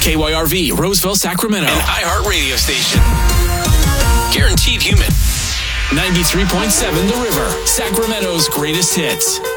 KYRV, Roseville, Sacramento. An iHeart radio station. Guaranteed human. 93.7 The River, Sacramento's greatest hits.